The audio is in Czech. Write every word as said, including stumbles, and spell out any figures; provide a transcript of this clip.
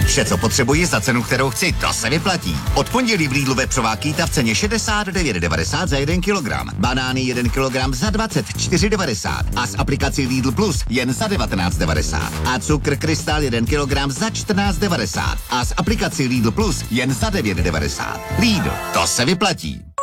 Vše, co potřebuji za cenu, kterou chci, to se vyplatí. Od pondělí v Lidlu vepřová kýta v ceně šedesát devět devadesát za jeden kilogram. Banány jeden kilogram za dvacet čtyři devadesát. A s aplikací Lidl Plus jen za devatenáct devadesát. A cukr Krystal jeden kilogram za čtrnáct devadesát. A s aplikací Lidl Plus jen za devět devadesát. Lidl, to se vyplatí.